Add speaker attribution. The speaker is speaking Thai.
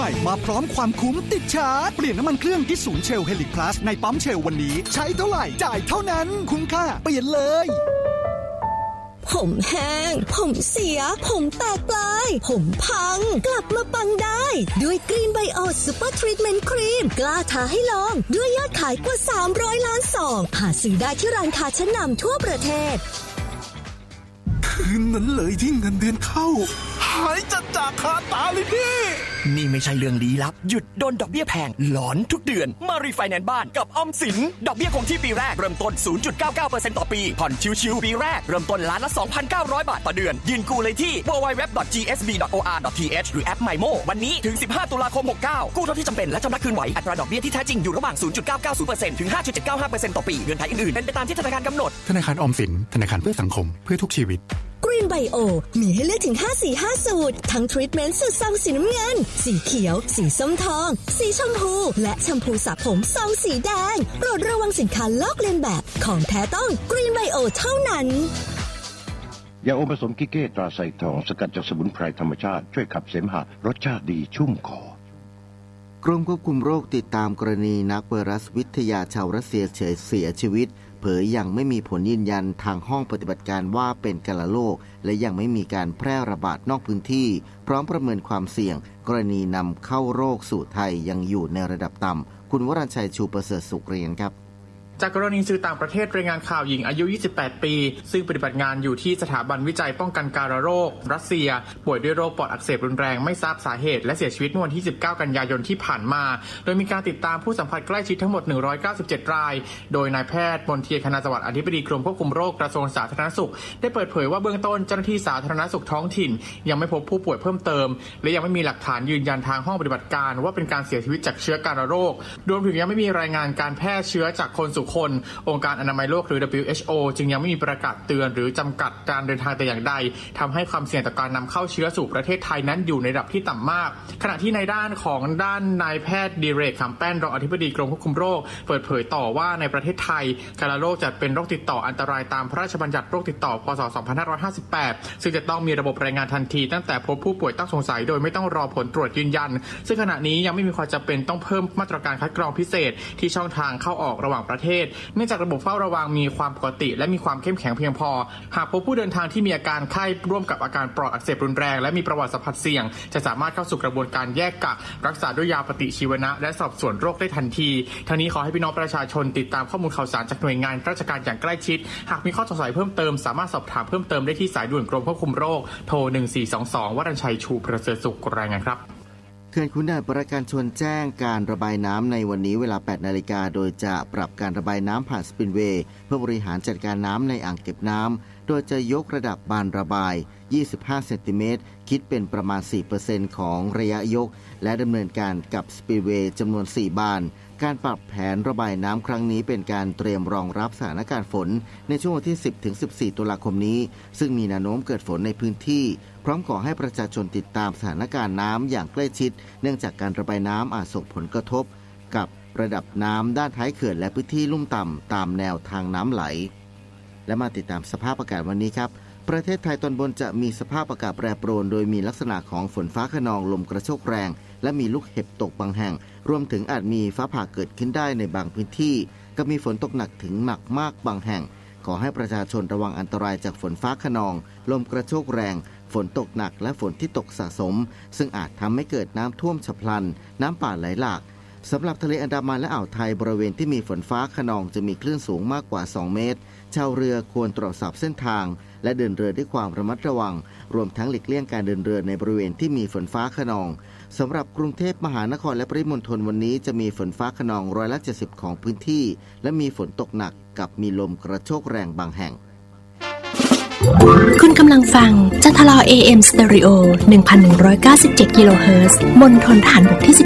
Speaker 1: ม่มาพร้อมความคุ้มติดชาร์จเปลี่ยนน้ำมันเครื่องที่ศูนย์เชล Helix Plus ในปั๊มเชลวันนี้ใช้เท่าไหร่จ่ายเท่านั้นคุ้มค่าเปลี่ยนเลย
Speaker 2: ผมแห้งผมเสียผมแตกปลายผมพังกลับมาปังได้ด้วยกรีนไบโอซูเปอร์ทรีทเมนต์ครีมกล้าท้าให้ลองด้วยยอดขายกว่า300 ล้านซองหาซื้อได้ที่ร้านค้าชั้นนำทั่วประเทศ
Speaker 3: คืนนั้นเลยที่เงินเดือนเข้าหายจากคาตาเลยพี่
Speaker 4: นี่ไม่ใช่เรื่องลี้ลับหยุดโดนดอกเบี้ยแพงหลอนทุกเดือนมารีไฟแนนซ์บ้านกับออมสินดอกเบี้ยคงที่ปีแรกเริ่มต้น 0.99% ต่อปีผ่อนชิวๆปีแรกเริ่มต้นล้านละ 2,900 บาทต่อเดือนยื่นกู้เลยที่ www.gsb.or.th หรือแอป MyMo วันนี้ถึง15ตุลาคม69กู้เท่าที่จำเป็นและชำระคืนไหวอัตราดอกเบี้ยที่แท้จริงอยู่ระหว่าง 0.990% ถึง 5.795% ต่อปีเงื่อนไขอื่นๆเป็นไปตามที่ธนาคารกำหนด
Speaker 5: ธนาคารออมสินธนาคารเพื่อสังคมเพื่อทุกชีวิต
Speaker 2: กรีนไบโอมีให้เลือกถึง5 สูตรทั้งทรีทเมนต์สูตรซองสีน้ำเงินสีเขียวสีส้มทองสีชมพูและแชมพูสระผมซองสีแดงโปรดระวังสินค้าลอกเลียนแบบของแท้ต้องกรีนไบโอเท่านั้น
Speaker 6: ยาอมผสมกิเก้ตราไซทองสกัดจากสมุนไพรธรรมชาติช่วยขับเสมหะรสชาติดีชุ่มคอกรมควบคุมโรคติดตามกรณีนักไวรัสวิทยาชาวรัสเซียเสียชีวิตเผยยังไม่มีผลยืนยันทางห้องปฏิบัติการว่าเป็นกาฬโรคและยังไม่มีการแพร่ระบาดนอกพื้นที่พร้อมประเมินความเสี่ยงกรณีนำเข้าโรคสู่ไทยยังอยู่ในระดับต่ำคุณวรัญชัยชูประเสริฐสุขเรียนครับ
Speaker 7: จากกรณีสื่อต่างประเทศรายงานข่าวหญิงอายุ 28 ปีซึ่งปฏิบัติงานอยู่ที่สถาบันวิจัยป้องกันกาฬโรครัสเซียป่วยด้วยโรคปอดอักเสบรุนแรงไม่ทราบสาเหตุและเสียชีวิตเมื่อวันที่ 19 กันยายนที่ผ่านมาโดยมีการติดตามผู้สัมผัสใกล้ชิดทั้งหมด 197 รายโดยนายแพทย์มนเทียน คณาสวัสดิ์อธิบดีกรมควบคุมโรคกระทรวงสาธารณสุขได้เปิดเผยว่าเบื้องต้นเจ้าหน้าที่สาธารณสุขท้องถิ่นยังไม่พบผู้ป่วยเพิ่มเติมและยังไม่มีหลักฐานยืนยันทางห้องปฏิบัติการว่าเป็นการเสียชีวิตจากเชื้อกาฬโรครวมถึงยังไม่มีรายงานการแพร่เชื้อจากคนสู่คนองค์การอนามัยโลกหรือ WHO จึงยังไม่มีประกาศเตือนหรือจำกัดการเดินทางแต่อย่างใดทำให้ความเสี่ยงต่อการนำเข้าเชื้อสู่ประเทศไทยนั้นอยู่ในระดับที่ต่ำมากขณะที่ในด้านของนายแพทย์ดิเรก ขำแป้นรองอธิบดีกรมควบคุมโรคเปิดเผยต่อว่าในประเทศไทยกาฬโรคจัดเป็นโรคติดต่ออันตรายตามพระราชบัญญัติโรคติดต่อพ.ศ. 2558ซึ่งจะต้องมีระบบรายงานทันทีตั้งแต่พบผู้ป่วยต้องสงสัยโดยไม่ต้องรอผลตรวจยืนยันซึ่งขณะนี้ยังไม่มีความจำเป็นต้องเพิ่มมาตรการคัดกรองพิเศษที่ช่องทางเข้าออกระหว่างประเทศเนื่องจากระบบเฝ้าระวังมีความปกติและมีความเข้มแข็งเพียงพอหากพบผู้เดินทางที่มีอาการไข้ร่วมกับอาการปอดอักเสบรุนแรงและมีประวัติสัมผัสเสี่ยงจะสามารถเข้าสู่กระบวนการแยกกักรักษาด้วยยาปฏิชีวนะและสอบสวนโรคได้ทันทีทั้งนี้ขอให้พี่น้องประชาชนติดตามข้อมูลข่าวสารจากหน่วยงานราชการอย่างใกล้ชิดหากมีข้อสงสัยเพิ่มเติมสามารถสอบถามเพิ่มเติมได้ที่สายด่วนกรมควบคุมโรคโทร1422วรัญชัยชูประเสริฐสุขรายงานครับ
Speaker 6: เขื่อนขุนด่านประการชนแจ้งการระบายน้ำในวันนี้เวลา 8 นาฬิกาโดยจะปรับการระบายน้ำผ่านสปินเวย์เพื่อบริหารจัดการน้ำในอ่างเก็บน้ำโดยจะยกระดับบานระบาย25เซนติเมตรคิดเป็นประมาณ 4% ของระยะยกและดำเนินการกับสปินเวย์จำนวน4บานการปรับแผนระบายน้ำครั้งนี้เป็นการเตรียมรองรับสถานการณ์ฝนในช่วงวันที่ 10-14 ตุลาคมนี้ซึ่งมีแนวโน้มเกิดฝนในพื้นที่พร้อมขอให้ประชาชนติดตามสถานการณ์น้ำอย่างใกล้ชิดเนื่องจากการระบายน้ำอาจส่งผลกระทบกับระดับน้ำด้านท้ายเขื่อนและพื้นที่ลุ่มต่ำตามแนวทางน้ำไหลและมาติดตามสภาพอากาศวันนี้ครับประเทศไทยตอนบนจะมีสภาพอากาศแปรปรวนโดยมีลักษณะของฝนฟ้าคะนองลมกระโชกแรงและมีลูกเห็บตกบางแห่งรวมถึงอาจมีฟ้าผ่าเกิดขึ้นได้ในบางพื้นที่ก็มีฝนตกหนักถึงหนักมากบางแห่งขอให้ประชาชนระวังอันตรายจากฝนฟ้าคะนองลมกระโชกแรงฝนตกหนักและฝนที่ตกสะสมซึ่งอาจทำให้เกิดน้ำท่วมฉับพลันน้ำป่าไหลหลากสำหรับทะเลอันดามันและอ่าวไทยบริเวณที่มีฝนฟ้าคะนองจะมีคลื่นสูงมากกว่า2เมตรชาวเรือควรตรวจสอบเส้นทางและเดินเรือด้วยความระมัดระวังรวมทั้งหลีกเลี่ยงการเดินเรือในบริเวณที่มีฝนฟ้าคะนองสำหรับกรุงเทพมหานครและปริมณฑลวันนี้จะมีฝนฟ้าคะนอง70%ของพื้นที่และมีฝนตกหนักกับมีลมกระโชกแรงบางแห่ง
Speaker 8: คุณกำลังฟังจันทรา AM สเตอริโอ 1,197 กิโลเฮิรตซ์มณฑลฐานบกที่